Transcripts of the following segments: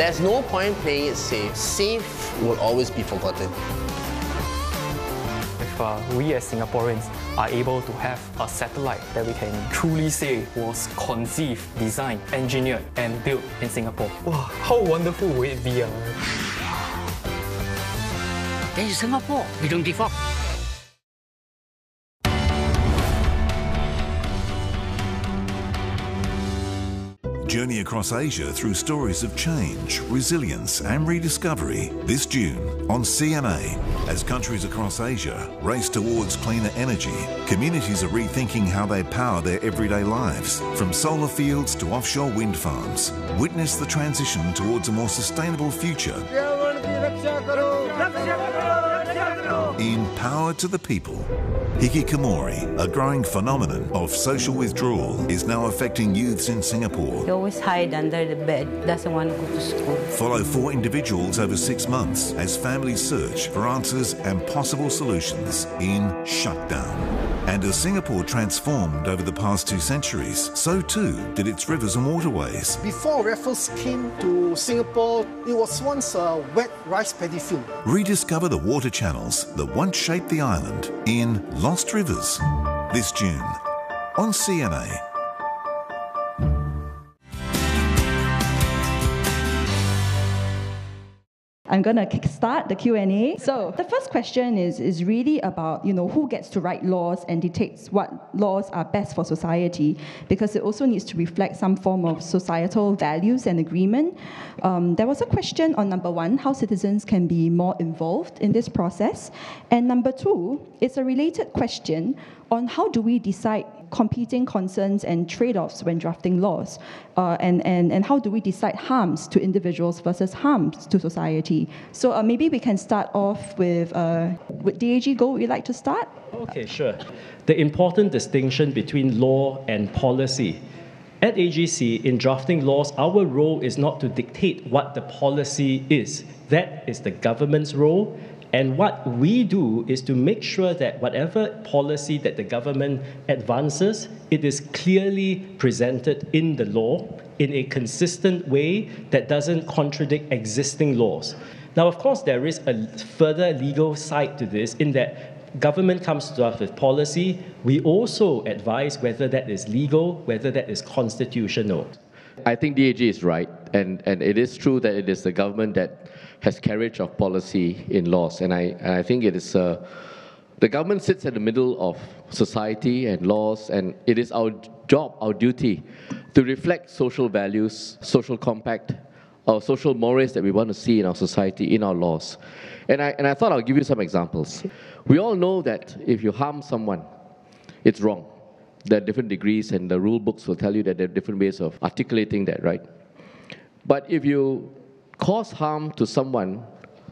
There's no point playing it safe. Safe will always be forgotten. If we as Singaporeans are able to have a satellite that we can truly say was conceived, designed, engineered and built in Singapore, wow, how wonderful would it be? This is Singapore, we don't give up. Journey across Asia through stories of change, resilience and rediscovery this June on CMA. As countries across Asia race towards cleaner energy, communities are rethinking how they power their everyday lives. From solar fields to offshore wind farms, witness the transition towards a more sustainable future. In Power to the People, hikikomori, a growing phenomenon of social withdrawal, is now affecting youths in Singapore. He always hide under the bed, doesn't want to go to school. Follow 4 individuals over 6 months as families search for answers and possible solutions in Shutdown. And as Singapore transformed over the past 2 centuries, so too did its rivers and waterways. Before Raffles came to Singapore, it was once a wet rice paddy field. Rediscover the water channels that once shaped the island in Lost Rivers this June on CMA. I'm going to kickstart the Q&A. So the first question is really about, who gets to write laws and dictates what laws are best for society, because it also needs to reflect some form of societal values and agreement. There was a question on number 1, how citizens can be more involved in this process. And number 2, it's a related question on how do we decide competing concerns and trade-offs when drafting laws, and how do we decide harms to individuals versus harms to society. So maybe we can start off with DAG Goh. Would you like to start? Okay, sure. The important distinction between law and policy. At AGC, in drafting laws, our role is not to dictate what the policy is. That is the government's role. And what we do is to make sure that whatever policy that the government advances, it is clearly presented in the law in a consistent way that doesn't contradict existing laws. Now, of course, there is a further legal side to this in that government comes to us with policy. We also advise whether that is legal, whether that is constitutional. I think DAG is right, and it is true that it is the government that has carriage of policy in laws, and I think it is the government sits at the middle of society and laws, and it is our job, our duty, to reflect social values, social compact, our social mores that we want to see in our society, in our laws. And I thought I'll give you some examples. We all know that if you harm someone, it's wrong. There are different degrees, and the rule books will tell you that there are different ways of articulating that, right? But if you cause harm to someone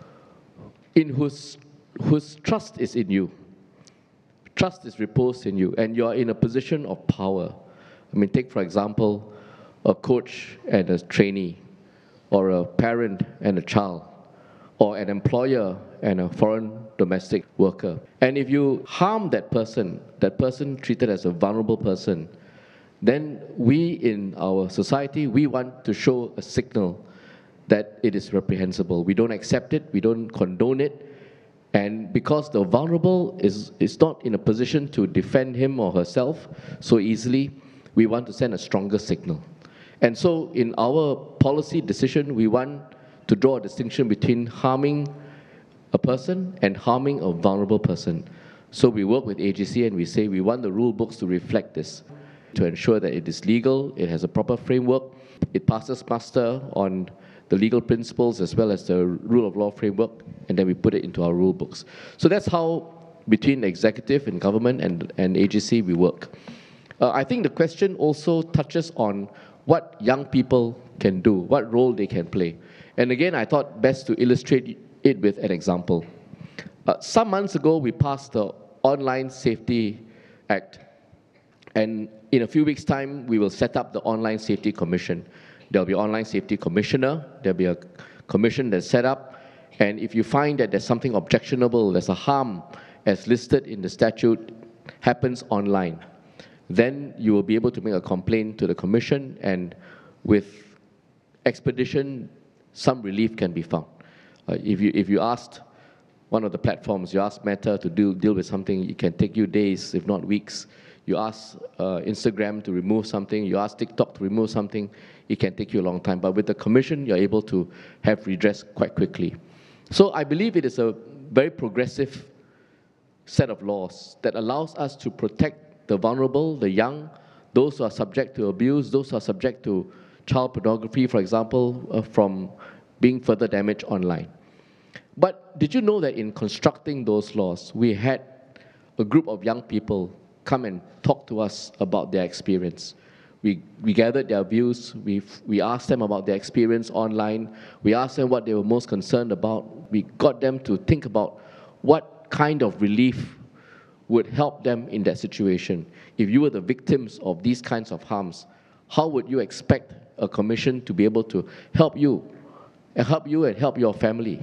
in whose trust is in you, trust is reposed in you, and you're in a position of power. I mean, take, for example, a coach and a trainee, or a parent and a child, or an employer and a foreign domestic worker. And if you harm that person treated as a vulnerable person, then we in our society, we want to show a signal that it is reprehensible. We don't accept it, we don't condone it, and because the vulnerable is not in a position to defend him or herself so easily, we want to send a stronger signal. And so in our policy decision, we want to draw a distinction between harming a person and harming a vulnerable person. So we work with AGC and we say we want the rule books to reflect this, to ensure that it is legal, it has a proper framework, it passes muster on the legal principles as well as the rule of law framework, and then we put it into our rule books. So that's how, between executive and government and AGC, we work. I think the question also touches on what young people can do, what role they can play. And again, I thought best to illustrate it with an example. Some months ago, we passed the Online Safety Act. And in a few weeks' time, we will set up the Online Safety Commission. There'll be an Online Safety Commissioner, there'll be a commission that's set up, and if you find that there's something objectionable, there's a harm as listed in the statute happens online, then you will be able to make a complaint to the commission, and with expedition, some relief can be found. If you asked one of the platforms, you ask Meta to deal with something, it can take you days, if not weeks. You ask Instagram to remove something, you ask TikTok to remove something, it can take you a long time. But with the Commission, you're able to have redress quite quickly. So I believe it is a very progressive set of laws that allows us to protect the vulnerable, the young, those who are subject to abuse, those who are subject to child pornography, for example, from being further damaged online. But did you know that in constructing those laws, we had a group of young people come and talk to us about their experience? We gathered their views, we asked them about their experience online, we asked them what they were most concerned about, we got them to think about what kind of relief would help them in that situation. If you were the victims of these kinds of harms, how would you expect a commission to be able to help you and help your family?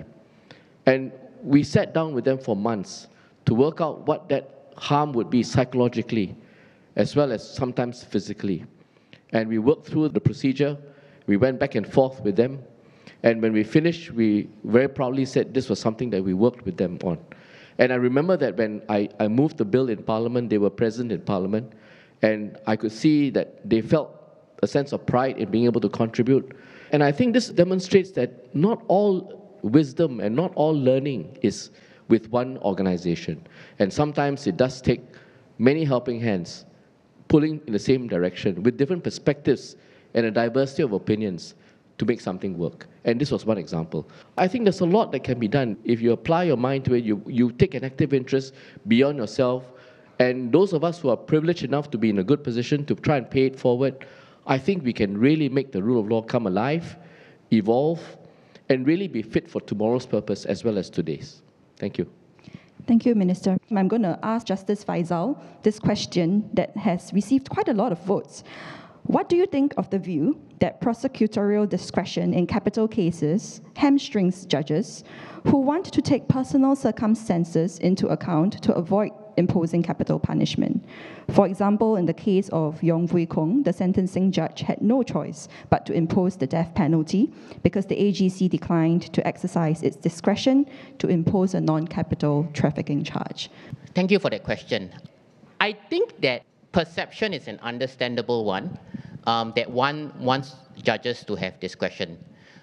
And we sat down with them for months to work out what that harm would be psychologically, as well as sometimes physically. And we worked through the procedure, we went back and forth with them, and when we finished, we very proudly said this was something that we worked with them on. And I remember that when I moved the bill in Parliament, they were present in Parliament, and I could see that they felt a sense of pride in being able to contribute. And I think this demonstrates that not all wisdom and not all learning is with one organization. And sometimes it does take many helping hands pulling in the same direction with different perspectives and a diversity of opinions to make something work. And this was one example. I think there's a lot that can be done. If you apply your mind to it, you take an active interest beyond yourself, and those of us who are privileged enough to be in a good position to try and pay it forward, I think we can really make the rule of law come alive, evolve, and really be fit for tomorrow's purpose as well as today's. Thank you. Thank you, Minister. I'm going to ask Justice Faisal this question that has received quite a lot of votes. What do you think of the view that prosecutorial discretion in capital cases hamstrings judges who want to take personal circumstances into account to avoid imposing capital punishment? For example, in the case of Yong Vui Kong, the sentencing judge had no choice but to impose the death penalty because the AGC declined to exercise its discretion to impose a non-capital trafficking charge. Thank you for that question. I think that perception is an understandable one, that one wants judges to have discretion.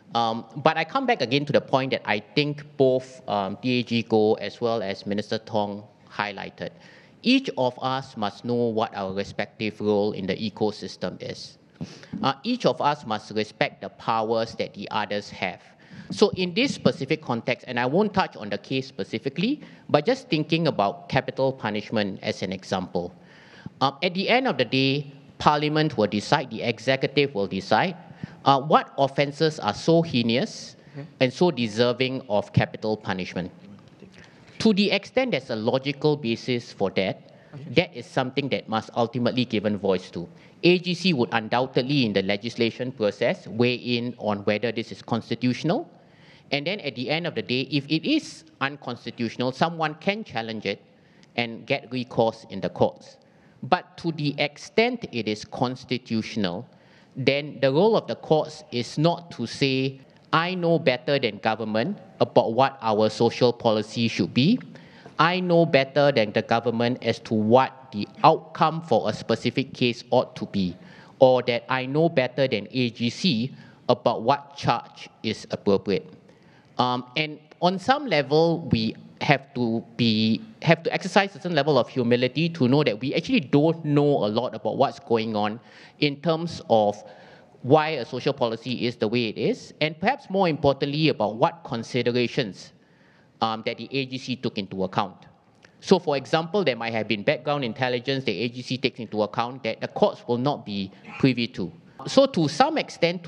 But I come back again to the point that I think both DAG Goh as well as Minister Tong highlighted. Each of us must know what our respective role in the ecosystem is. Each of us must respect the powers that the others have. So in this specific context, and I won't touch on the case specifically, but just thinking about capital punishment as an example. At the end of the day, Parliament will decide, the executive will decide what offences are so heinous and so deserving of capital punishment. To the extent there's a logical basis for that, that is something that must ultimately given voice to. AGC would undoubtedly in the legislation process weigh in on whether this is constitutional. And then at the end of the day, if it is unconstitutional, someone can challenge it and get recourse in the courts. But to the extent it is constitutional, then the role of the courts is not to say, I know better than government about what our social policy should be. I know better than the government as to what the outcome for a specific case ought to be, or that I know better than AGC about what charge is appropriate. And on some level, we have to exercise a certain level of humility to know that we actually don't know a lot about what's going on in terms of why a social policy is the way it is, and perhaps more importantly about what considerations that the AGC took into account. So for example, there might have been background intelligence the AGC takes into account that the courts will not be privy to. So to some extent,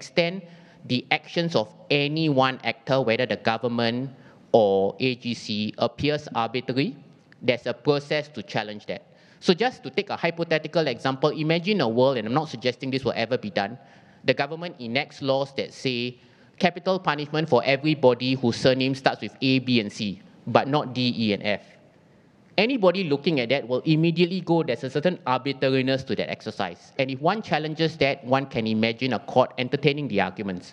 the actions of any one actor, whether the government or AGC, appears arbitrary, there's a process to challenge that. So just to take a hypothetical example, imagine a world, and I'm not suggesting this will ever be done, the government enacts laws that say capital punishment for everybody whose surname starts with A, B, and C, but not D, E, and F. Anybody looking at that will immediately go, there's a certain arbitrariness to that exercise. And if one challenges that, one can imagine a court entertaining the arguments.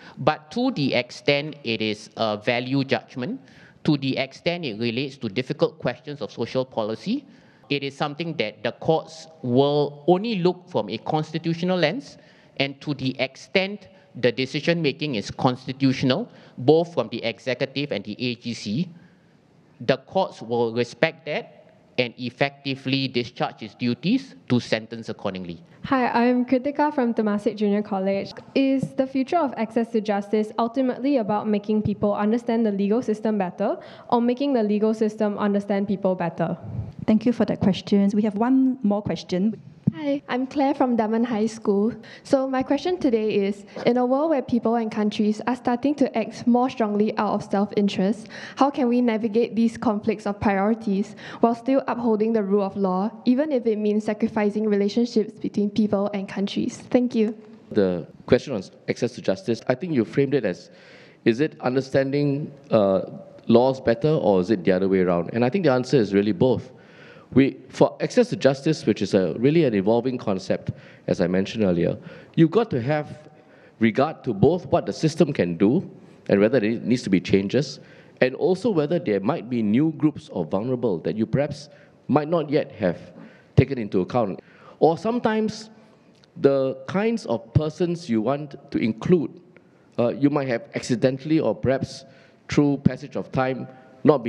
But to the extent it is a value judgment, to the extent it relates to difficult questions of social policy, it is something that the courts will only look from a constitutional lens, and to the extent the decision-making is constitutional, both from the executive and the AGC, the courts will respect that and effectively discharge its duties to sentence accordingly. Hi, I'm Kritika from Temasek Junior College. Is the future of access to justice ultimately about making people understand the legal system better, or making the legal system understand people better? Thank you for that question. We have one more question. Hi, I'm Claire from Dunman High School. So my question today is, in a world where people and countries are starting to act more strongly out of self-interest, how can we navigate these conflicts of priorities while still upholding the rule of law, even if it means sacrificing relationships between people and countries? Thank you. The question on access to justice, I think you framed it as, is it understanding laws better, or is it the other way around? And I think the answer is really both. For access to justice, which is really an evolving concept, as I mentioned earlier, you've got to have regard to both what the system can do and whether there needs to be changes, and also whether there might be new groups of vulnerable that you perhaps might not yet have taken into account. Or sometimes the kinds of persons you want to include, you might have accidentally or perhaps through passage of time not been